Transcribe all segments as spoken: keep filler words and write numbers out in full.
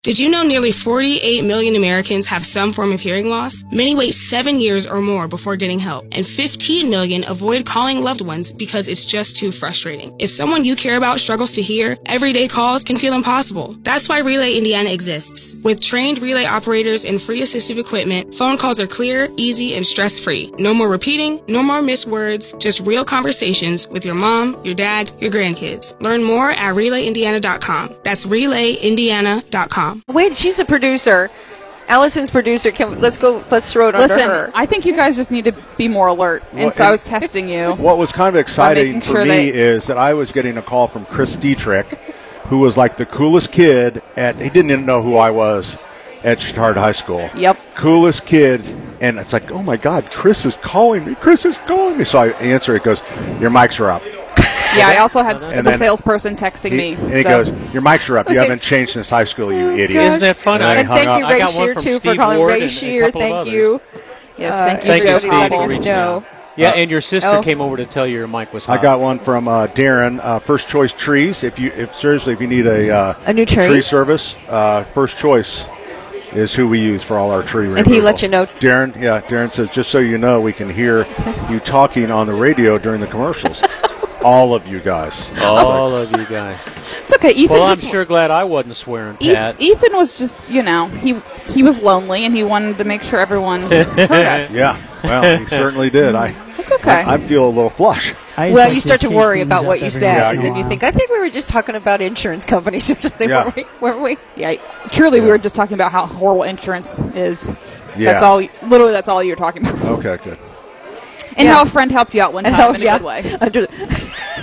Did you know nearly forty-eight million Americans have some form of hearing loss? Many wait seven years or more before getting help, and fifteen million avoid calling loved ones because it's just too frustrating. If someone you care about struggles to hear, everyday calls can feel impossible. That's why Relay Indiana exists. With trained relay operators and free assistive equipment, phone calls are clear, easy, and stress-free. No more repeating, no more missed words, just real conversations with your mom, your dad, your grandkids. Learn more at relay indiana dot com. That's relay indiana dot com. Wait, she's a producer. Allison's producer. Can, let's go. Let's throw it Listen, under her. I think you guys just need to be more alert, and Well, so I and was testing you. What was kind of exciting making for sure me they- is that I was getting a call from Chris Dietrich, who was like the coolest kid at, he didn't even know who I was at Chittard High School. Yep. Coolest kid. And it's like, oh my God, Chris is calling me. Chris is calling me. So I answer, it goes, your mics are up. Yeah, I also had And the then salesperson texting He, me. and he so. goes, your mics are up. You Okay. haven't changed since high school, you idiot. Isn't that fun? And I I, And hung thank up. you, I Ray got one Shear, from too, for Steve calling Ward Ray and a Shear. couple of Thank others. you. Yes, Uh, thank you, Thank you, everybody Steve, letting for us reaching know. out. Yeah, Uh, and your sister oh. came over to tell you your mic was hot. I got one from uh, Darren, uh, First Choice Trees. If you, if seriously, if you need a uh, A new tree? tree service, uh, First Choice is who we use for all our tree removal. And he let you know. Darren, yeah, Darren says, just so you know, we can hear you talking on the radio during the commercials. All of you guys. All of you guys. It's okay. Ethan Well, I'm just, sure glad I wasn't swearing, E- Pat. Ethan was just, you know, he he was lonely and he wanted to make sure everyone heard us. Yeah, well, he certainly did. I, It's okay. I, I feel a little flush. Well, you start to worry about what you Yeah, said, and you then you think, I think we were just talking about insurance companies or something, Yeah. weren't we? Weren't we? yeah, truly, we Yeah. were just talking about how horrible insurance is. Yeah. That's all. Literally, that's all you were talking about. Okay, good. And Yeah. how a friend helped you out one And time how- in a yeah, good way. Under the,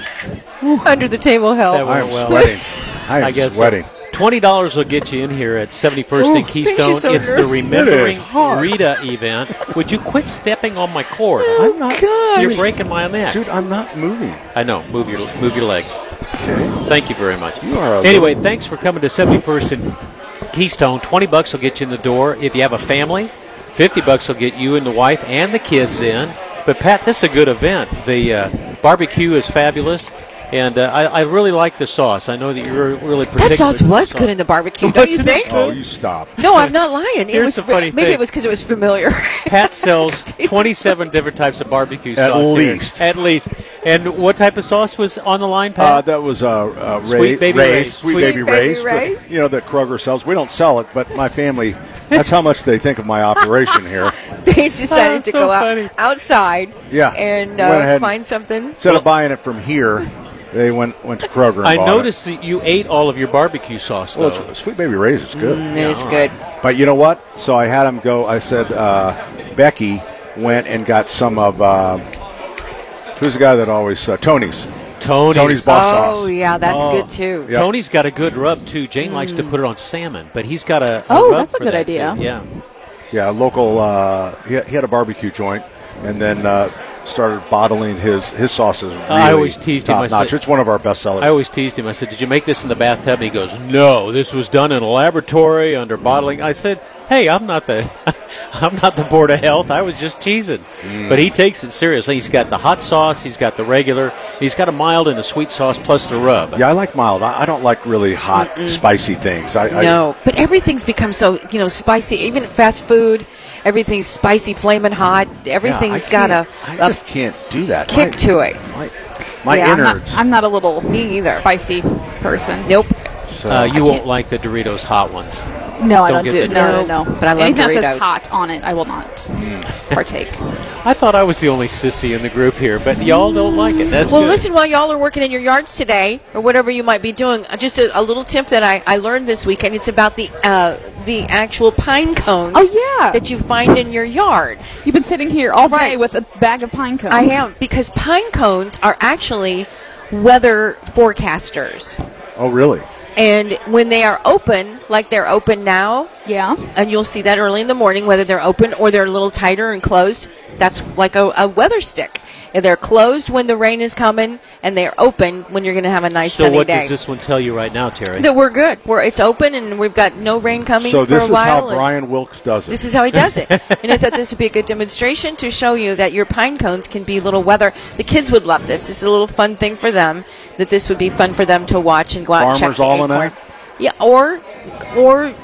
under the table help. That I am went well. sweating. I am I guess so. sweating. Twenty dollars will get you in here at seventy-first Ooh, and Keystone. makes you so it's the nervous. Remembering It is hard. Rita event. Would you quit stepping on my cord? I'm not. God. You're breaking my neck. Dude, I'm not moving. I know. Move your move your leg. Thank you very much. You are a Anyway, little- thanks for coming to seventy-first and Keystone. Twenty bucks will get you in the door. If you have a family, fifty bucks will get you and the wife and the kids in. But Pat, this is a good event. The uh, barbecue is fabulous, and uh, I, I really like the sauce. I know that you're really particular. That sauce was good in the barbecue, don't you Wasn't it? think? Oh, you stop. No, I'm not lying. It Here's was the funny maybe thing. it was because it was familiar. Pat sells twenty-seven different types of barbecue At sauce. here. least. At least. And what type of sauce was on the line, Uh, Pat? that was uh, uh, Ray, Sweet Baby Ray's, Ray's. Sweet, Sweet Baby, Baby Ray's. Ray's. But, you know, that Kroger sells. We don't sell it, but my family, that's how much they think of my operation here. They decided Oh, to so go out funny. outside Yeah. and Went ahead uh, and- find something. Instead of buying it from here, they went went to Kroger and I bought noticed that you ate all of your barbecue sauce, it. Well, though. it's- Sweet Baby Ray's is good. Mm, it is good. But you know what? So I had him go. I said, uh, Becky went and got some of, uh, who's the guy that always, uh, Tony's. Tony's. Tony's boss Oh, sauce. yeah, that's Oh. good too. Yeah. Tony's got a good rub, too. Jane likes to put it on salmon, but he's got a, a Oh, rub that's a for good that, idea. too. Yeah. Yeah, local, uh, he, had, he had a barbecue joint and then uh, started bottling his, his sauces really I always teased him. I top notch. said- It's one of our best sellers. I always teased him. I said, did you make this in the bathtub? He goes, no, this was done in a laboratory under bottling. I said, hey, I'm not the I'm not the Board of Health. I was just teasing. Mm. But he takes it seriously. He's got the hot sauce. He's got the regular. He's got a mild and a sweet sauce plus the rub. Yeah, I like mild. I, I don't like really hot, spicy things. I, No, but everything's become so, you know, spicy. Even fast food, everything's spicy, flaming hot. I, yeah, Everything's I got a, can't- I a just can't do that. kick my, to it. My, my Yeah, I'm I'm innards. not, I'm not a little Me either. spicy person. Nope. so, Uh, you I won't can't- like the Doritos hot ones. No, I Don't don't, get do the No, no, Doritos. no. But I love Anything that Doritos. says hot on it, I will not partake. I thought I was the only sissy in the group here, but y'all don't like it. That's Well, good. listen, while y'all are working in your yards today, or whatever you might be doing, uh, just a, a little tip that I, I learned this week, and it's about the uh, the actual pine cones Oh, yeah. that you find in your yard. You've been sitting here all day Right. with a bag of pine cones. I am, because pine cones are actually weather forecasters. oh, really? And when they are open, like they're open now, Yeah. and you'll see that early in the morning, whether they're open or they're a little tighter and closed, that's like a, a weather stick. And they're closed when the rain is coming, and they're open when you're going to have a nice so sunny what day. does this one tell you right now, Terry? That we're good. We're it's open, and we've got no rain coming So for this a is while. how and Brian Wilkes does it. This is how he does it. And I thought this would be a good demonstration to show you that your pine cones can be little weather. The kids would love this. This is a little fun thing for them. That this would be fun for them to watch and go out and check Farmer's the Almanac? acorn. Yeah, or or